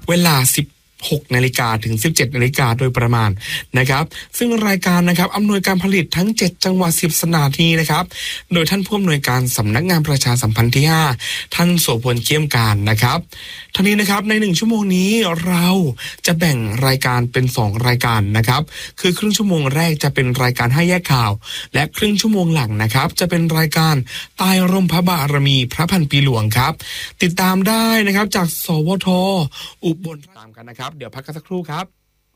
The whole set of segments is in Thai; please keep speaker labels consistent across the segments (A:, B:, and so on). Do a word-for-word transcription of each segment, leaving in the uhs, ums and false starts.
A: เวลาสิบหกนาฬิกาถึงสิบเจ็ดนาฬิกาโดยประมาณนะครับซึ่งรายการนะครับอำนวยการผลิตทั้งเจ็ดจังหวัดสิบสถานีนะครับโดยท่านผู้อำนวยการสำนักงานประชาสัมพันธ์ที่ห้าท่านโสพลเกี่ยมการนะครับท่านี้นะครับในหนึ่งชั่วโมงนี้เราจะแบ่งรายการเป็นสองรายการนะครับคือครึ่งชั่วโมงแรกจะเป็นรายการให้แยกข่าวและครึ่งชั่วโมงหลังนะครับจะเป็นรายการใต้ร่มพระบารมีพระพันปีหลวงครับติดตามได้นะครับจากสวทอุบลตามกันนะครับเดี๋ยวพักกันสักครู่ครับ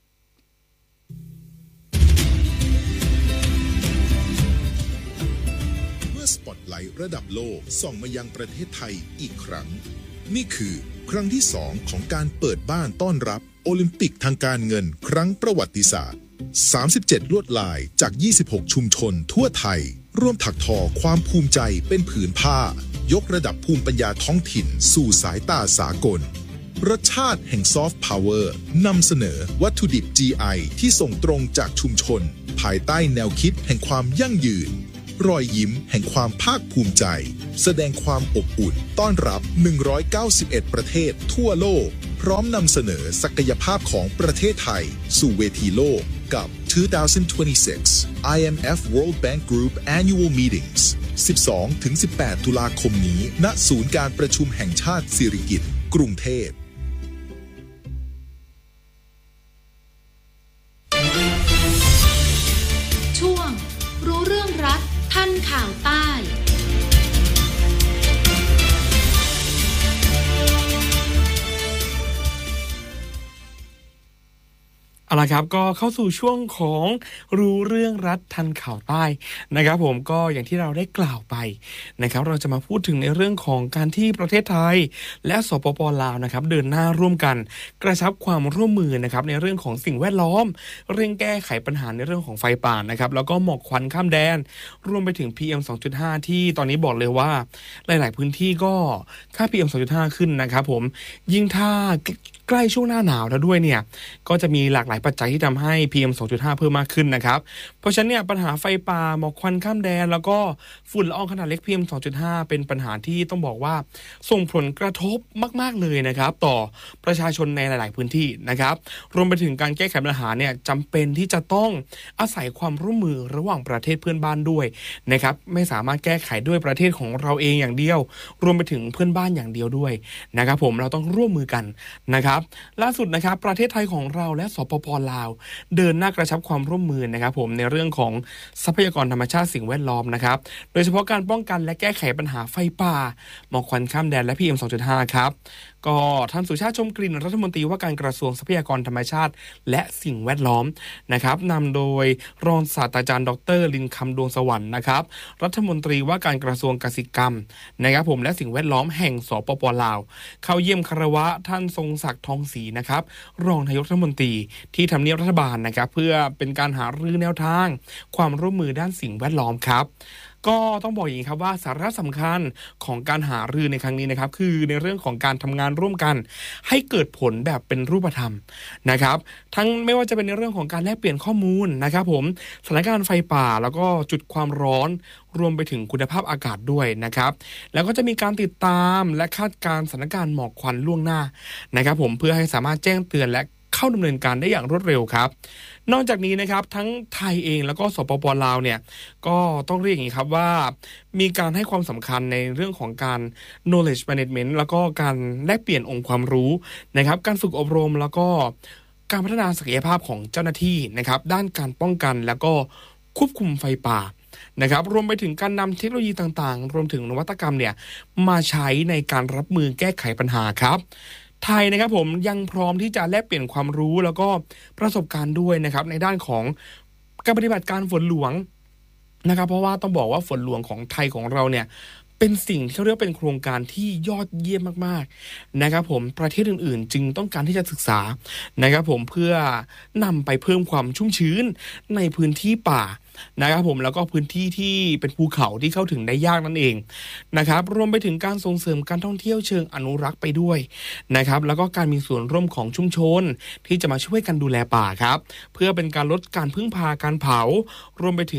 B: เมื่อสปอตไลท์ระดับโลกส่องมายังประเทศไทยอีกครั้งนี่คือครั้งที่สองของการเปิดบ้านต้อนรับโอลิมปิกทางการเงินครั้งประวัติศาสตร์สามสิบเจ็ดลวดลายจากยี่สิบหกชุมชนทั่วไทยร่วมถักทอความภูมิใจเป็นผืนผ้ายกระดับภูมิปัญญาท้องถิ่นสู่สายตาสากลรสชาติแห่งซอฟต์พาวเวอร์นำเสนอวัตถุดิบ จี ไอ ที่ส่งตรงจากชุมชนภายใต้แนวคิดแห่งความยั่งยืนรอยยิ้มแห่งความภาคภูมิใจแสดงความอบอุ่นต้อนรับหนึ่งร้อยเก้าสิบเอ็ดประเทศทั่วโลกพร้อมนำเสนอศักยภาพของประเทศไทยสู่เวทีโลกกับ สองพันยี่สิบหก ไอ เอ็ม เอฟ World Bank Group Annual Meetings สิบสองถึงสิบแปด ตุลาคมนี้ณศูนย์การประชุมแห่งชาติสิริกิติ์กรุงเทพ
C: ช่วงรู้เรื่องรัฐทันข่าวใต้
A: เอาล่ะครับก็เข้าสู่ช่วงของรู้เรื่องรัฐทันข่าวใต้นะครับผมก็อย่างที่เราได้กล่าวไปนะครับเราจะมาพูดถึงในเรื่องของการที่ประเทศไทยและสปป.ลาวนะครับเดินหน้าร่วมกันกระชับความร่วมมือนะครับในเรื่องของสิ่งแวดล้อมเร่งแก้ไขปัญหาในเรื่องของไฟป่านะครับแล้วก็หมอกควันข้ามแดนรวมไปถึง พี เอ็ม สองจุดห้า ที่ตอนนี้บอกเลยว่าหลายๆพื้นที่ก็ค่า พี เอ็ม สองจุดห้า ขึ้นนะครับผมยิ่งถ้าใกล้ช่วงหน้าหนาวแล้วด้วยเนี่ยก็จะมีหลากหลายปัจจัยที่ทำให้ พี เอ็ม สองจุดห้า เพิ่มมากขึ้นนะครับเพราะฉะนั้นเนี่ยปัญหาไฟป่าหมอกควันข้ามแดนแล้วก็ฝุ่นละอองขนาดเล็ก พี เอ็ม สองจุดห้า เป็นปัญหาที่ต้องบอกว่าส่งผลกระทบมากๆเลยนะครับต่อประชาชนในหลายๆพื้นที่นะครับรวมไปถึงการแก้ไขปัญหาเนี่ยจำเป็นที่จะต้องอาศัยความร่วมมือระหว่างประเทศเพื่อนบ้านด้วยนะครับไม่สามารถแก้ไขด้วยประเทศของเราเองอย่างเดียวรวมไปถึงเพื่อนบ้านอย่างเดียวด้วยนะครับผมเราต้องร่วมมือกันนะครับล่าสุดนะครับประเทศไทยของเราและสปป.ลาวเดินหน้ากระชับความร่วมมือนะครับผมในเรื่องของทรัพยากรธรรมชาติสิ่งแวดล้อมนะครับโดยเฉพาะการป้องกันและแก้ไขปัญหาไฟป่าหมอกควันข้ามแดนและ พี เอ็ม สองจุดห้า ครับก็ท่านสุชาติชมกลิ่นรัฐมนตรีว่าการกระทรวงทรัพยากรธรรมชาติและสิ่งแวดล้อมนะครับนำโดยรองศาสตราจารย์ดรลินคำดวงสวรรค์นะครับรัฐมนตรีว่าการกระทรวงเกษตรกรรมนะครับผมและสิ่งแวดล้อมแห่งสปป.ลาวเข้าเยี่ยมคารวะท่านทรงศักดิ์ทองศรีนะครับรองนายกรัฐมนตรีที่ทำเนียบรัฐบาลนะครับเพื่อเป็นการหารือแนวทางความร่วมมือด้านสิ่งแวดล้อมครับก็ต้องบอกอย่างนี้ครับว่าสาระสำคัญของการหารือในครั้งนี้นะครับคือในเรื่องของการทำงานร่วมกันให้เกิดผลแบบเป็นรูปธรรมนะครับทั้งไม่ว่าจะเป็นในเรื่องของการแลกเปลี่ยนข้อมูลนะครับผมสถานการณ์ไฟป่าแล้วก็จุดความร้อนรวมไปถึงคุณภาพอากาศด้วยนะครับแล้วก็จะมีการติดตามและคาดการณ์สถานการณ์หมอกควันล่วงหน้านะครับผมเพื่อให้สามารถแจ้งเตือนและเข้าดำเนินการได้อย่างรวดเร็วครับนอกจากนี้นะครับทั้งไทยเองแล้วก็สปป.ลาวเนี่ยก็ต้องเรียกอย่างนี้ครับว่ามีการให้ความสำคัญในเรื่องของการ knowledge management แล้วก็การแลกเปลี่ยนองค์ความรู้นะครับการฝึกอบรมแล้วก็การพัฒนาศักยภาพของเจ้าหน้าที่นะครับด้านการป้องกันแล้วก็ควบคุมไฟป่านะครับรวมไปถึงการนำเทคโนโลยีต่างๆรวมถึงนวัตกรรมเนี่ยมาใช้ในการรับมือแก้ไขปัญหาครับไทยนะครับผมยังพร้อมที่จะแลกเปลี่ยนความรู้แล้วก็ประสบการณ์ด้วยนะครับในด้านของการปฏิบัติการฝนหลวงนะครับเพราะว่าต้องบอกว่าฝนหลวงของไทยของเราเนี่ยเป็นสิ่งที่เขาเรียกเป็นโครงการที่ยอดเยี่ยมมากๆนะครับผมประเทศอื่นๆจึงต้องการที่จะศึกษานะครับผมเพื่อนำไปเพิ่มความชุ่มชื้นในพื้นที่ป่านะครับผมแล้วก็พื้นที่ที่เป็นภูเขาที่เข้าถึงได้ยากนั่นเองนะครับรวมไปถึงการส่งเสริมการท่องเที่ยวเชิงอนุรักษ์ไปด้วยนะครับแล้วก็การมีส่วนร่วมของชุมชนที่จะมาช่วยกันดูแลป่าครับเพื่อเป็นการลดการพึ่งพาการเผารวมไปถึง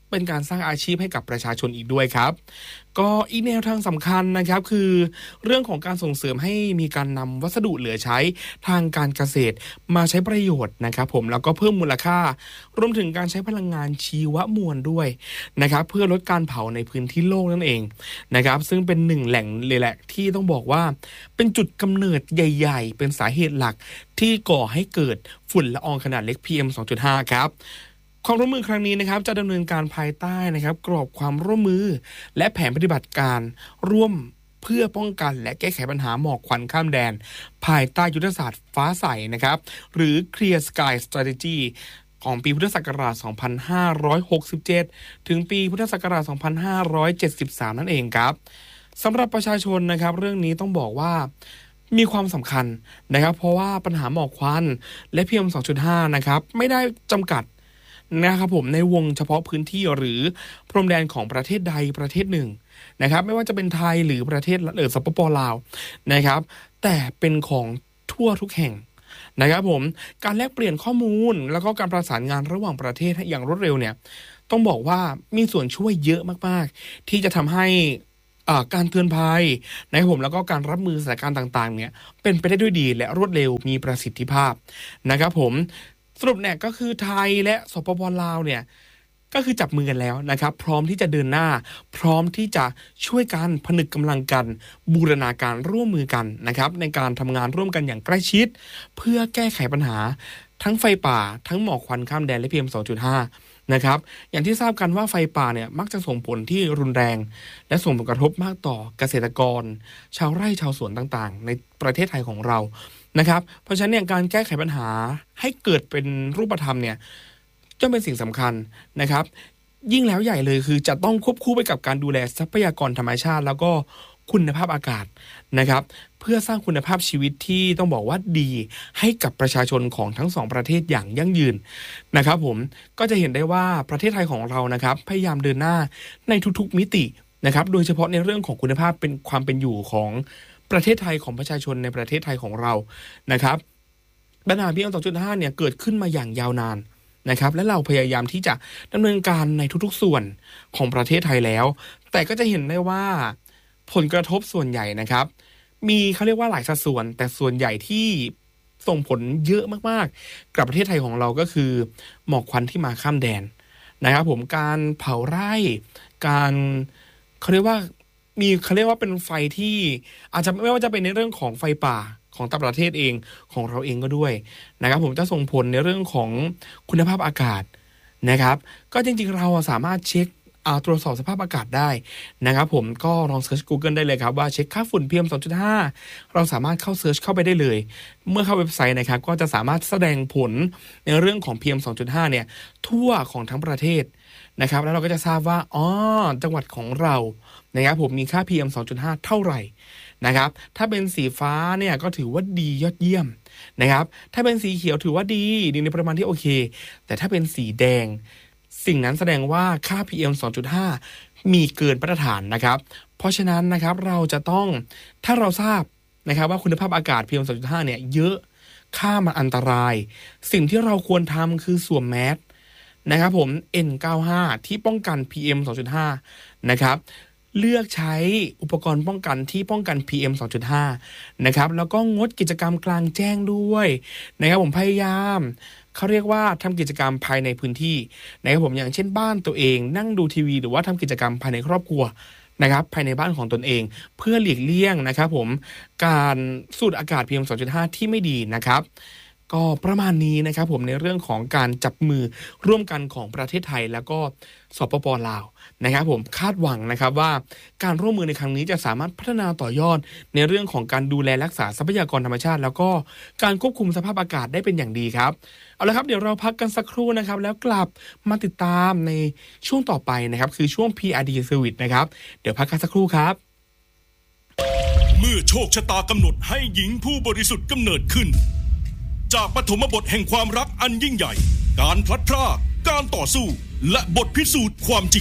A: เป็นการสร้างอาชีพให้กับประชาชนอีกด้วยครับก็อีกแนวทางสำคัญนะครับคือเรื่องของการส่งเสริมให้มีการนำวัสดุเหลือใช้ทางการเกษตรมาใช้ประโยชน์นะครับผมแล้วก็เพิ่มมูลค่ารวมถึงการใช้พลังงานชีวมวลด้วยนะครับเพื่อลดการเผาในพื้นที่โลกนั่นเองนะครับซึ่งเป็นหนึ่งแหล่งเลยแหละที่ต้องบอกว่าเป็นจุดกำเนิดใหญ่ๆเป็นสาเหตุหลักที่ก่อให้เกิดฝุ่นละอองขนาดเล็ก พี เอ็ม สองจุดห้า ครับความร่วมมือครั้งนี้นะครับจะดำเนินการภายใต้นะครับกรอบความร่วมมือและแผนปฏิบัติการร่วมเพื่อป้องกันและแก้ไขปัญหาหมอกควันข้ามแดนภายใต้ยุทธศาสตร์ฟ้าใสนะครับหรือ Clear Sky Strategy ของปีพุทธศักราช สองพันห้าร้อยหกสิบเจ็ด ถึงปีพุทธศักราช สองพันห้าร้อยเจ็ดสิบสาม นั่นเองครับสำหรับประชาชนนะครับเรื่องนี้ต้องบอกว่ามีความสำคัญนะครับเพราะว่าปัญหาหมอกควันและ พี เอ็ม สองจุดห้า นะครับไม่ได้จำกัดนะครับผมในวงเฉพาะพื้นที่หรือพรมแดนของประเทศใดประเทศหนึ่งนะครับไม่ว่าจะเป็นไทยหรือประเทศหรือสปป.ลาวนะครับแต่เป็นของทั่วทุกแห่งนะครับผมการแลกเปลี่ยนข้อมูลแล้วก็การประสานงานระหว่างประเทศอย่างรวดเร็วเนี่ยต้องบอกว่ามีส่วนช่วยเยอะมากๆที่จะทำให้การเตือนภัยนะครับผมแล้วก็การรับมือสถานการณ์ต่างๆเนี่ยเป็นไปได้ด้วยดีและรวดเร็วมีประสิทธิภาพนะครับผมสรุปเนี่ยก็คือไทยและสปป.ลาวเนี่ยก็คือจับมือกันแล้วนะครับพร้อมที่จะเดินหน้าพร้อมที่จะช่วยกันผนึกกำลังกันบูรณาการร่วมมือกันนะครับในการทำงานร่วมกันอย่างใกล้ชิดเพื่อแก้ไขปัญหาทั้งไฟป่าทั้งหมอกควันข้ามแดนและ พี เอ็ม สองจุดห้า นะครับอย่างที่ทราบกันว่าไฟป่าเนี่ยมักจะส่งผลที่รุนแรงและส่งผลกระทบมากต่อเกษตรกรชาวไร่ชาวสวนต่างๆในประเทศไทยของเรานะครับเพราะฉะนั้นเนี่ยการแก้ไขปัญหาให้เกิดเป็นรูปธรรมเนี่ยจะเป็นสิ่งสำคัญนะครับยิ่งแล้วใหญ่เลยคือจะต้องควบคู่ไปกับการดูแลทรัพยากรธรรมชาติแล้วก็คุณภาพอากาศนะครับเพื่อสร้างคุณภาพชีวิตที่ต้องบอกว่าดีให้กับประชาชนของทั้งสองประเทศอย่างยั่งยืนนะครับผมก็จะเห็นได้ว่าประเทศไทยของเรานะครับพยายามเดินหน้าในทุกๆมิตินะครับโดยเฉพาะในเรื่องของคุณภาพเป็นความเป็นอยู่ของประเทศไทยของประชาชนในประเทศไทยของเรานะครับปัญหา พี เอ็ม สองจุดห้า เนี่ยเกิดขึ้นมาอย่างยาวนานนะครับและเราพยายามที่จะดำเนินการในทุกๆส่วนของประเทศไทยแล้วแต่ก็จะเห็นได้ว่าผลกระทบส่วนใหญ่นะครับมีเขาเรียกว่าหลายสัดส่วนแต่ส่วนใหญ่ที่ส่งผลเยอะมากๆกับประเทศไทยของเราก็คือหมอกควันที่มาข้ามแดนนะครับผมการเผาไร่การเขาเรียกว่ามีเขาเรียกว่าเป็นไฟที่อาจจะไม่ว่าจะเป็นในเรื่องของไฟป่าของต่างประเทศเองของเราเองก็ด้วยนะครับผมจะส่งผลในเรื่องของคุณภาพอากาศนะครับก็จริงๆเราสามารถเช็คตรวจสอบสภาพอากาศได้นะครับผมก็ลองเซิร์ช Google ได้เลยครับว่าเช็คค่าฝุ่น พี เอ็ม สองจุดห้า เราสามารถเข้าเซิร์ชเข้าไปได้เลยเมื่อเข้าเว็บไซต์นะครับก็จะสามารถแสดงผลในเรื่องของ พี เอ็ม สองจุดห้า เนี่ยทั่วของทั้งประเทศนะครับแล้วเราก็จะทราบว่าอ๋อจังหวัดของเรานะครับผมมีค่า พี เอ็ม สองจุดห้า เท่าไหร่นะครับถ้าเป็นสีฟ้าเนี่ยก็ถือว่าดียอดเยี่ยมนะครับถ้าเป็นสีเขียวถือว่าดีดีในประมาณที่โอเคแต่ถ้าเป็นสีแดงสิ่งนั้นแสดงว่าค่า พี เอ็ม สองจุดห้า มีเกินมาตรฐานนะครับเพราะฉะนั้นนะครับเราจะต้องถ้าเราทราบนะครับว่าคุณภาพอากาศ พี เอ็ม สองจุดห้า เนี่ยเยอะค่ามันอันตรายสิ่งที่เราควรทำคือสวมแมสนะครับผม เอ็น เก้าสิบห้า ที่ป้องกัน พี เอ็ม สองจุดห้า นะครับเลือกใช้อุปกรณ์ป้องกันที่ป้องกัน พี เอ็ม สองจุดห้า นะครับแล้วก็งดกิจกรรมกลางแจ้งด้วยนะครับผมพยายามเขาเรียกว่าทำกิจกรรมภายในพื้นที่นะครับผมอย่างเช่นบ้านตัวเองนั่งดูทีวีหรือว่าทำกิจกรรมภายในครอบครัวนะครับภายในบ้านของตนเองเพื่อหลีกเลี่ยงนะครับผมการสูดอากาศ พี เอ็ม สองจุดห้า ที่ไม่ดีนะครับก็ประมาณนี้นะครับผมในเรื่องของการจับมือร่วมกันของประเทศไทยแล้วก็สปป.ลาวนะครับผมคาดหวังนะครับว่าการร่วมมือในครั้งนี้จะสามารถพัฒนาต่อยอดในเรื่องของการดูแลรักษาทรัพยากรธรรมชาติแล้วก็การควบคุมสภาพอากาศได้เป็นอย่างดีครับเอาละครับเดี๋ยวเราพักกันสักครู่นะครับแล้วกลับมาติดตามในช่วงต่อไปนะครับคือช่วง พี อาร์ ดี Service นะครับเดี๋ยวพักกันสักครู่ครับ
D: เมื่อโชคชะตากำหนดให้หญิงผู้บริสุทธิ์กำเนิดขึ้นจากปฐมบทแห่งความรักอันยิ่งใหญ่การพลัดพรากการต่อสู้และบทพิสูจน์ความจริง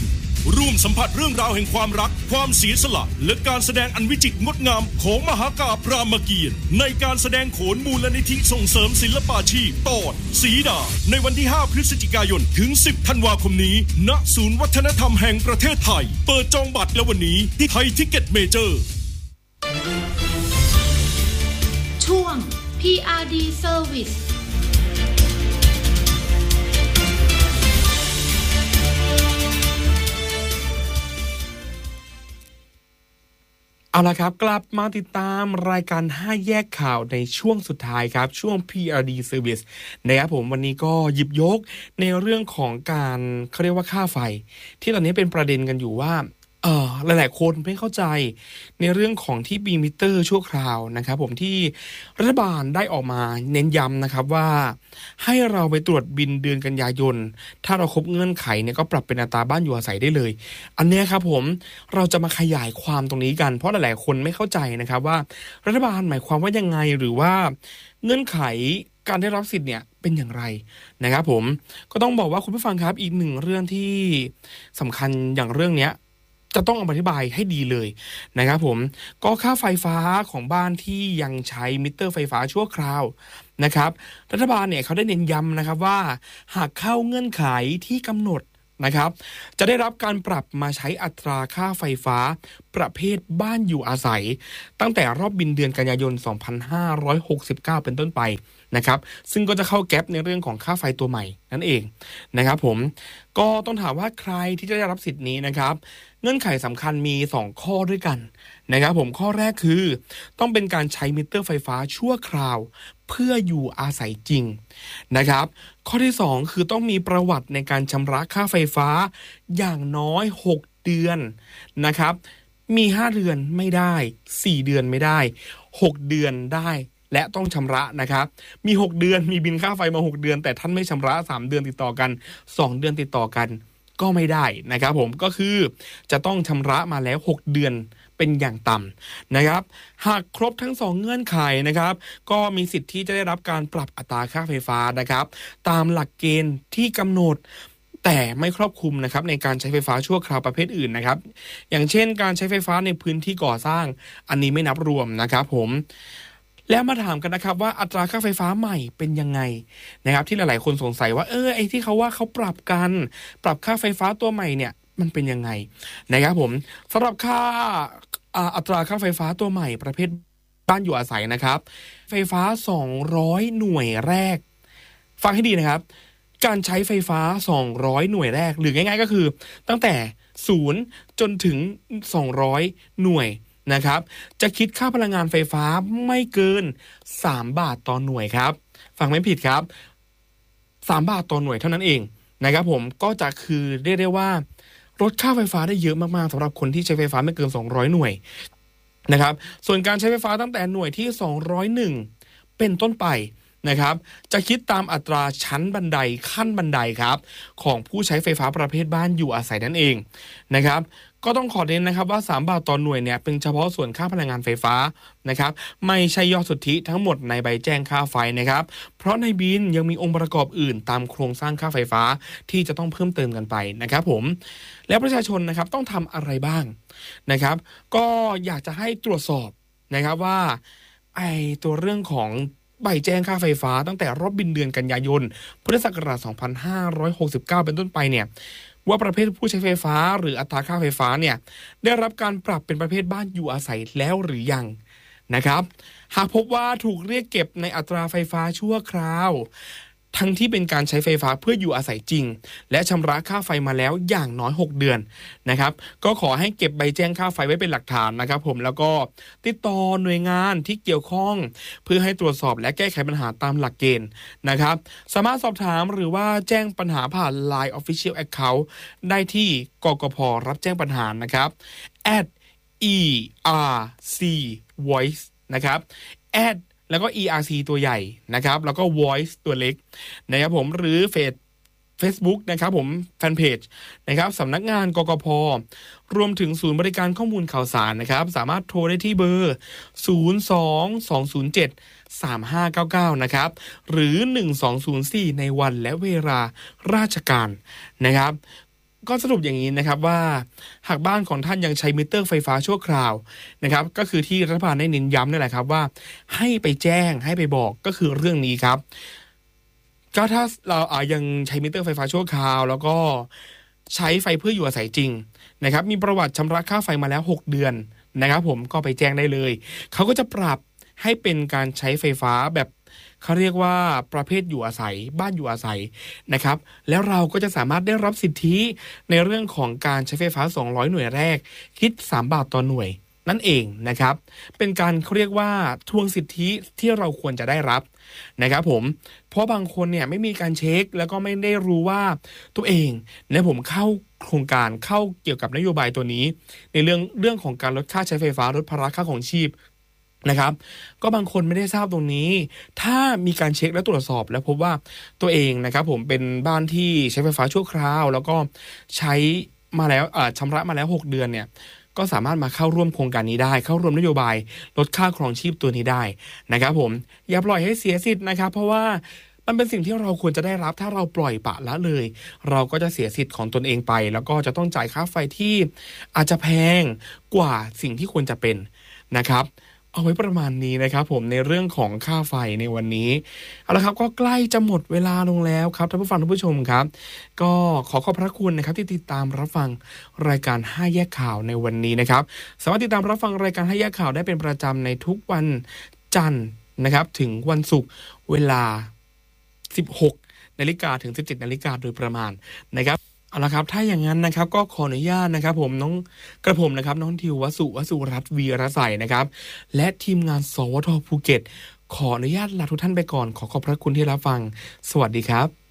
D: ร่วมสัมผัสเรื่องราวแห่งความรักความเสียสละและการแสดงอันวิจิตรงดงามของมหากาพย์รามเกียรติ์ในการแสดงโขนมูลนิธิส่งเสริมศิลปาชีพตอนสีดาในวันที่ห้าพฤศจิกายนถึงสิบธันวาคมนี้ณศูนย์วัฒนธรรมแห่งประเทศไทยเปิดจองบัตรแล้ววันนี้ที่ไทยทิกเก็ตเมเจอร์
C: ช่วง พี อาร์ ดี Service
A: เอาละครับกลับมาติดตามรายการห้าแยกข่าวในช่วงสุดท้ายครับช่วง พี อาร์ ดี Service นะครับผมวันนี้ก็หยิบยกในเรื่องของการเขาเรียกว่าค่าไฟที่ตอนนี้เป็นประเด็นกันอยู่ว่าเออหลายๆคนไม่เข้าใจในเรื่องของที่บีมิเตอร์ชั่วคราวนะครับผมที่รัฐบาลได้ออกมาเน้นย้ำนะครับว่าให้เราไปตรวจบินเดือนกันยายนถ้าเราครบเงื่อนไขเนี่ยก็ปรับเป็นอัตราบ้านอยู่อาศัยได้เลยอันนี้ครับผมเราจะมาขยายความตรงนี้กันเพราะหลายๆคนไม่เข้าใจนะครับว่ารัฐบาลหมายความว่ายังไงหรือว่าเงื่อนไขการได้รับสิทธิ์เนี่ยเป็นอย่างไรนะครับผมก็ต้องบอกว่าคุณผู้ฟังครับอีกหนึ่งเรื่องที่สำคัญอย่างเรื่องเนี้ยจะต้องอธิบายให้ดีเลยนะครับผมก็ค่าไฟฟ้าของบ้านที่ยังใช้มิเตอร์ไฟฟ้าชั่วคราวนะครับรัฐบาลเนี่ยเขาได้เน้นย้ำนะครับว่าหากเข้าเงื่อนไขที่กำหนดนะครับจะได้รับการปรับมาใช้อัตราค่าไฟฟ้าประเภทบ้านอยู่อาศัยตั้งแต่รอบบินเดือนกันยายนสองพันห้าร้อยหกสิบเก้าเป็นต้นไปนะครับซึ่งก็จะเข้าแก๊ปในเรื่องของค่าไฟตัวใหม่นั่นเองนะครับผมก็ต้องถามว่าใครที่จะได้รับสิทธิ์นี้นะครับเงื่อนไขสำคัญมีสองข้อด้วยกันนะครับผมข้อแรกคือต้องเป็นการใช้มิเตอร์ไฟฟ้าชั่วคราวเพื่ออยู่อาศัยจริงนะครับข้อที่สองคือต้องมีประวัติในการชำระค่าไฟฟ้าอย่างน้อยหกเดือนนะครับมีห้าเดือนไม่ได้สี่เดือนไม่ได้หกเดือนได้และต้องชำระนะครับมีหกเดือนมีบินค่าไฟมาหกเดือนแต่ท่านไม่ชำระสามเดือนติดต่อกันสองเดือนติดต่อกันก็ไม่ได้นะครับผมก็คือจะต้องชำระมาแล้วหกเดือนเป็นอย่างต่ำนะครับหากครบทั้งสองเงื่อนไขนะครับก็มีสิทธิ์ที่จะได้รับการปรับอัตราค่าไฟฟ้านะครับตามหลักเกณฑ์ที่กำหนดแต่ไม่ครอบคลุมนะครับในการใช้ไฟฟ้าชั่วคราวประเภทอื่นนะครับอย่างเช่นการใช้ไฟฟ้าในพื้นที่ก่อสร้างอันนี้ไม่นับรวมนะครับผมแล้วมาถามกันนะครับว่าอัตราค่าไฟฟ้าใหม่เป็นยังไงนะครับที่หลายๆคนสงสัยว่าเออไอ้ที่เขาว่าเขาปรับกันปรับค่าไฟฟ้าตัวใหม่เนี่ยมันเป็นยังไงนะครับผมสำหรับค่าอัตราค่าไฟฟ้าตัวใหม่ประเภทบ้านอยู่อาศัยนะครับไฟฟ้าสองร้อยหน่วยแรกฟังให้ดีนะครับการใช้ไฟฟ้าสองร้อยหน่วยแรกหรือง่ายๆก็คือตั้งแต่ศูนย์จนถึงสองร้อยหน่วยนะครับจะคิดค่าพลังงานไฟฟ้าไม่เกินสามบาทต่อหน่วยครับฟังไม่ผิดครับสามบาทต่อหน่วยเท่านั้นเองนะครับผมก็จะคือเรียกได้ว่าลดค่าไฟฟ้าได้เยอะมากๆสำหรับคนที่ใช้ไฟฟ้าไม่เกินสองร้อยหน่วยนะครับส่วนการใช้ไฟฟ้าตั้งแต่หน่วยที่สองร้อยเอ็ดเป็นต้นไปนะครับจะคิดตามอัตราชั้นบันไดขั้นบันไดครับของผู้ใช้ไฟฟ้าประเภทบ้านอยู่อาศัยนั่นเองนะครับก็ต้องขอเน้นนะครับว่าสามบาทต่อหน่วยเนี่ยเป็นเฉพาะส่วนค่าพลังงานไฟฟ้านะครับไม่ใช่ยอดสุทธิทั้งหมดในใบแจ้งค่าไฟนะครับเพราะในบินยังมีองค์ประกอบอื่นตามโครงสร้างค่าไฟฟ้าที่จะต้องเพิ่มเติมกันไปนะครับผมแล้วประชาชนนะครับต้องทำอะไรบ้างนะครับก็อยากจะให้ตรวจสอบนะครับว่าไอ้ตัวเรื่องของใบแจ้งค่าไฟฟ้าตั้งแต่รอบบินเดือนกันยายนพุทธศักราชสองพันห้าร้อยหกสิบเก้าเป็นต้นไปเนี่ยว่าประเภทผู้ใช้ไฟฟ้าหรืออัตราค่าไฟฟ้าเนี่ยได้รับการปรับเป็นประเภทบ้านอยู่อาศัยแล้วหรือยังนะครับหากพบว่าถูกเรียกเก็บในอัตราไฟฟ้าชั่วคราวทั้งที่เป็นการใช้ไฟฟ้าเพื่ออยู่อาศัยจริงและชำระค่าไฟมาแล้วอย่างน้อยหกเดือนนะครับก็ขอให้เก็บใบแจ้งค่าไฟไว้เป็นหลักฐานนะครับผมแล้วก็ติดต่อหน่วยงานที่เกี่ยวข้องเพื่อให้ตรวจสอบและแก้ไขปัญหาตามหลักเกณฑ์นะครับสามารถสอบถามหรือว่าแจ้งปัญหาผ่าน ไลน์ Official Account ได้ที่กกพ.รับแจ้งปัญหานะครับ แอท อี อาร์ ซี voice นะครับ แอทแล้วก็ อี อาร์ ซี ตัวใหญ่นะครับแล้วก็ voice ตัวเล็กนะครับผมหรือเฟซ Facebook นะครับผมแฟนเพจนะครับสำนักงานกกพ.รวมถึงศูนย์บริการข้อมูลข่าวสารนะครับสามารถโทรได้ที่เบอร์ศูนย์ สอง สอง ศูนย์ เจ็ด สาม ห้า เก้า เก้านะครับหรือหนึ่ง สอง ศูนย์ สี่ในวันและเวลาราชการนะครับก็สรุปอย่างนี้นะครับว่าหากบ้านของท่านยังใช้มิเตอร์ไฟฟ้าชั่วคราวนะครับก็คือที่รัฐบาลได้เน้นย้ำนั่นแหละครับว่าให้ไปแจ้งให้ไปบอกก็คือเรื่องนี้ครับก็ถ้าเราอายังใช้มิเตอร์ไฟฟ้าชั่วคราวแล้วก็ใช้ไฟเพื่ออยู่อาศัยจริงนะครับมีประวัติชำระค่าไฟมาแล้วหกเดือนนะครับผมก็ไปแจ้งได้เลยเขาก็จะปรับให้เป็นการใช้ไฟฟ้าแบบเขาเรียกว่าประเภทอยู่อาศัยบ้านอยู่อาศัยนะครับแล้วเราก็จะสามารถได้รับสิทธิในเรื่องของการใช้ไฟฟ้าสองร้อยหน่วยแรกคิดสามบาทต่อหน่วยนั่นเองนะครับเป็นการเขาเรียกว่าทวงสิทธิที่เราควรจะได้รับนะครับผมเพราะบางคนเนี่ยไม่มีการเช็คแล้วก็ไม่ได้รู้ว่าตัวเองและผมเข้าโครงการเข้าเกี่ยวกับนโยบายตัวนี้ในเรื่องเรื่องของการลดค่าใช้ไฟฟ้าลดภาระค่าของชีพนะครับก็บางคนไม่ได้ทราบตรงนี้ถ้ามีการเช็คและตรวจสอบแล้วพบว่าตัวเองนะครับผมเป็นบ้านที่ใช้ไฟฟ้าชั่วคราวแล้วก็ใช้มาแล้วอ่าชำระมาแล้วหกเดือนเนี่ยก็สามารถมาเข้าร่วมโครงการนี้ได้เข้าร่วมนโยบายลดค่าครองชีพตัวนี้ได้นะครับผมอย่าปล่อยให้เสียสิทธิ์นะครับเพราะว่ามันเป็นสิ่งที่เราควรจะได้รับถ้าเราปล่อยปละละเลยเราก็จะเสียสิทธิ์ของตนเองไปแล้วก็จะต้องจ่ายค่าไฟที่อาจจะแพงกว่าสิ่งที่ควรจะเป็นนะครับเอาไว้ประมาณนี้นะครับผมในเรื่องของค่าไฟในวันนี้เอาละครับก็ใกล้จะหมดเวลาลงแล้วครับท่านผู้ฟังท่านผู้ชมครับก็ขอขอบพระคุณนะครับที่ติดตามรับฟังรายการห้าแยกข่าวในวันนี้นะครับสามารถติดตามรับฟังรายการห้าแยกข่าวได้เป็นประจำในทุกวันจันทร์นะครับถึงวันศุกร์เวลาสิบหกนาฬิกาถึงสิบเจ็ดนาฬิกาโดยประมาณนะครับเอาละครับถ้าอย่างนั้นนะครับก็ขออนุญาตนะครับผมน้องกระผมนะครับน้องทิววสุวสุรัตน์วีรใสนะครับและทีมงานสวทภูเก็ตขออนุญาตลาทุกท่านไปก่อนขอขอบพระคุณที่รับฟังสวัสดีครับ